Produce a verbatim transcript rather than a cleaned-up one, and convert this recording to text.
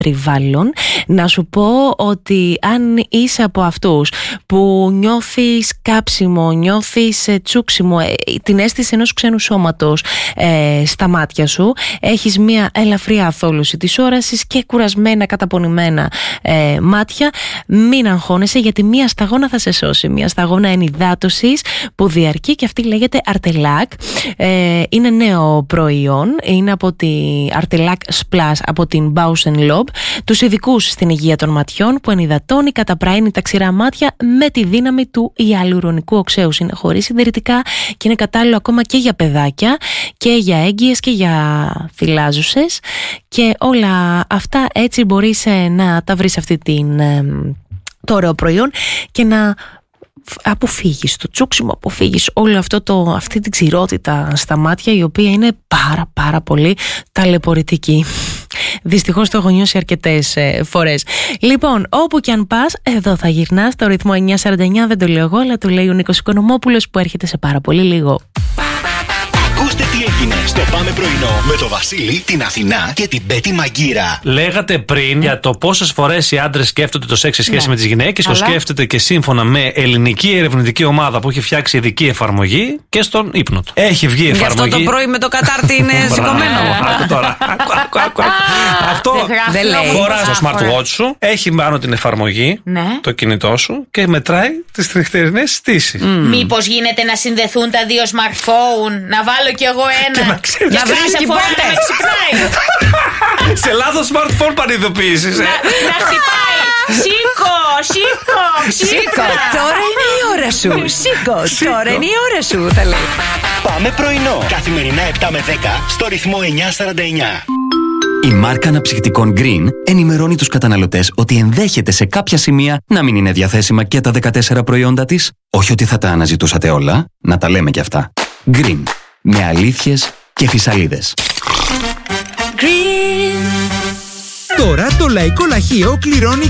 περιβάλλον. Να σου πω ότι αν είσαι από αυτούς που νιώθεις κάψιμο, νιώθεις ε, τσούξιμο, ε, την αίσθηση ενός ξένου σώματος ε, στα μάτια σου, έχεις μια ελαφριά αθόλωση της όρασης και κουρασμένα, καταπονημένα ε, μάτια, μην αγχώνεσαι, γιατί μια σταγόνα θα σε σώσει. Μια σταγόνα ενυδάτωσης που διαρκεί και αυτή λέγεται Artelac. Ε, είναι νέο προϊόν, είναι από τη Artelac Splash από την Bausch and Lomb, τους ειδικούς στην υγεία των ματιών, που ενυδατώνει, καταπραίνει τα ξηρά μάτια με τη δύναμη του ιαλουρονικού οξέους. Είναι χωρίς συντηρητικά και είναι κατάλληλο ακόμα και για παιδάκια και για έγκυες και για θυλάζουσες και όλα αυτά. Έτσι μπορείς ε, να τα βρεις αυτή την, ε, το ωραίο προϊόν και να αποφύγεις το τσούξιμο, αποφύγεις όλο αυτό το, αυτή την ξηρότητα στα μάτια, η οποία είναι πάρα πάρα πολύ ταλαιπωρητική. Δυστυχώς το έχω νιώσει αρκετές ε, φορές. Λοιπόν, όπου και αν πας, εδώ θα γυρνάς στο ρυθμό εννιακόσια σαράντα εννιά. Δεν το λέω εγώ, αλλά το λέει ο Νίκος Οικονομόπουλος, που έρχεται σε πάρα πολύ λίγο. Ακούστε τι έγινε στο Πάμε Πρωινό με το Βασίλη, την Αθηνά και την Πέτη Μαγκύρα. Λέγατε πριν για το πόσες φορές οι άντρες σκέφτονται το σεξ σε σχέση ναι. με τις γυναίκες. Αλλά... το σκέφτεται και σύμφωνα με ελληνική ερευνητική ομάδα που έχει φτιάξει ειδική εφαρμογή και στον ύπνο του. Έχει βγει εφαρμογή. Γι' αυτό το πρωί με το κατάρτι είναι σηκωμένο. Άκου τώρα. Αυτό φοράς το smartwatch σου, έχει πάνω την εφαρμογή, το κινητό σου και μετράει τις νυχτερινές στήσεις. Μήπως γίνεται να συνδεθούν τα δύο smartphone, να βάλω κι εγώ ένα. Να ξέρεις να βράζει φορά να με ξυπνάει. Σε λάθος smartphone πανειδοποίησης. Να χτυπάει. Σήκω, σήκω, σήκω. Τώρα είναι η ώρα σου. Σήκω, τώρα είναι η ώρα σου, θα λέει. Πάμε Πρωινό. Καθημερινά επτά με δέκα στο ρυθμό εννιακόσια σαράντα εννιά. Η μάρκα αναψυκτικών Green ενημερώνει τους καταναλωτές ότι ενδέχεται σε κάποια σημεία να μην είναι διαθέσιμα και τα δεκατέσσερα προϊόντα της. Όχι ότι θα τα αναζητούσατε όλα, να τα λέμε κι αυτά. Green. Με αλήθειες και φυσαλίδες. Τώρα το Λαϊκό Λαχείο κληρώνει